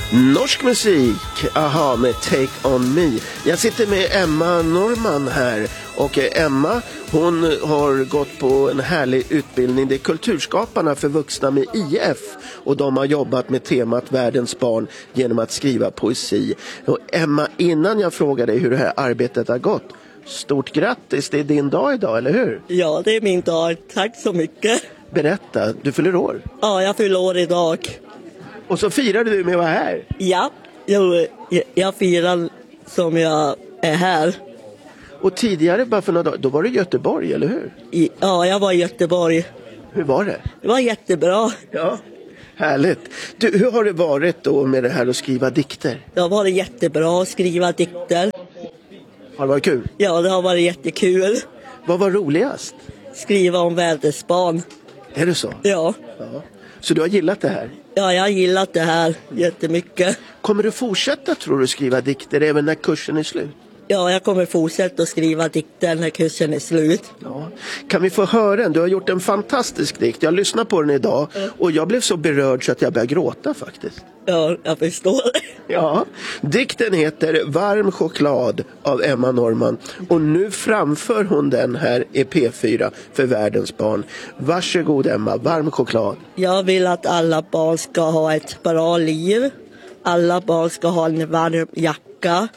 Norsk musik, aha, med Take On Me. Jag sitter med Emma Norman här. Och Emma, hon har gått på en härlig utbildning. Det är Kulturskaparna för vuxna med IF. Och de har jobbat med temat Världens barn genom att skriva poesi. Och Emma, innan jag frågar dig hur det här arbetet har gått. Stort grattis, det är din dag idag, eller hur? Ja, det är min dag. Tack så mycket. Berätta, du fyller år. Ja, jag fyller år idag. Och så firade du med att vara här. Ja, jag firar som jag är här. Och tidigare, bara för några dagar, då var det Göteborg, eller hur? Ja, jag var i Göteborg. Hur var det? Det var jättebra. Ja, härligt. Du, hur har det varit då med det här att skriva dikter? Det har varit jättebra att skriva dikter. Har det varit kul? Ja, det har varit jättekul. Vad var roligast? Skriva om världens barn. Är det så? Ja. Så du har gillat det här? Ja, jag har gillat det här jättemycket. Kommer du fortsätta, tror du, skriva dikter även när kursen är slut? Ja, jag kommer fortsätta att skriva dikter när kursen är slut. Ja. Kan vi få höra den? Du har gjort en fantastisk dikt. Jag lyssnade på den idag och jag blev så berörd så att jag började gråta faktiskt. Ja, jag förstår. Ja, dikten heter Varm choklad av Emma Norman. Och nu framför hon den här i P4 för Världens barn. Varsågod Emma, Varm choklad. Jag vill att alla barn ska ha ett bra liv. Alla barn ska ha en varm jacka.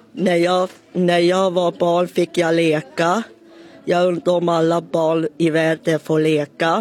När jag var barn fick jag leka. Jag undrar om alla barn i världen får leka.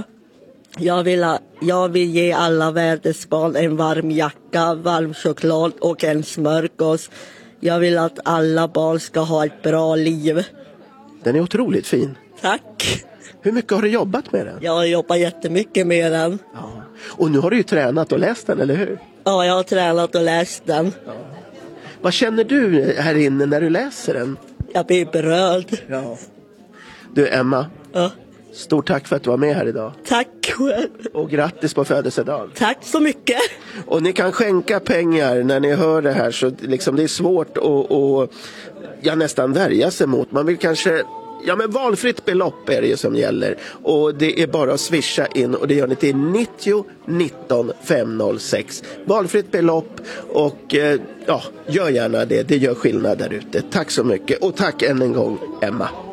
Jag vill ge alla världens barn en varm jacka, varm choklad och en smörgås. Jag vill att alla barn ska ha ett bra liv. Den är otroligt fin. Tack. Hur mycket har du jobbat med den? Jag har jobbat jättemycket med den. Ja. Och nu har du ju tränat och läst den, eller hur? Ja, jag har tränat och läst den. Ja. Vad känner du här inne när du läser den? Jag blir berörd. Ja. Du Emma, Ja. stort tack för att du var med här idag. Tack själv. Och grattis på födelsedagen. Tack så mycket. Och ni kan skänka pengar när ni hör det här, så liksom det är svårt att nästan värja sig mot. Man vill kanske... Ja, men valfritt belopp är det ju som gäller. Och det är bara att swisha in, och det gör ni till 90 19 506. Valfritt belopp, och ja, gör gärna det. Det gör skillnad där ute. Tack så mycket, och tack än en gång Emma.